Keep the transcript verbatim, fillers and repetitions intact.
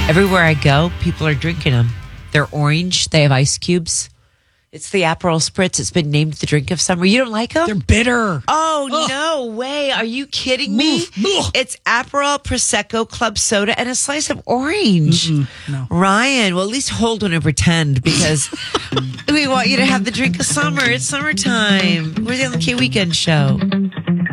Everywhere I go, people are drinking them. They're orange. They have ice cubes. It's the Aperol Spritz. It's been named the drink of summer. You don't like them? They're bitter. Oh, Ugh. no way. Are you kidding me? Ugh. It's Aperol, Prosecco, Club Soda, and a slice of orange. No. Ryan, well, at least hold one and pretend because we want you to have the drink of summer. It's summertime. We're the L K Weekend Show.